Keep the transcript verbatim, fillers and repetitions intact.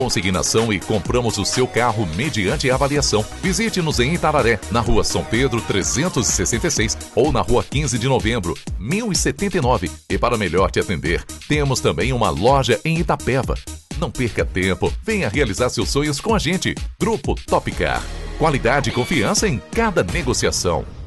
Consignação e compramos o seu carro mediante avaliação. Visite-nos em Itararé, na rua São Pedro trezentos e sessenta e seis ou na rua quinze de novembro, mil e setenta e nove. E para melhor te atender, temos também uma loja em Itapeva. Não perca tempo, venha realizar seus sonhos com a gente. Grupo Topcar. Qualidade e confiança em cada negociação.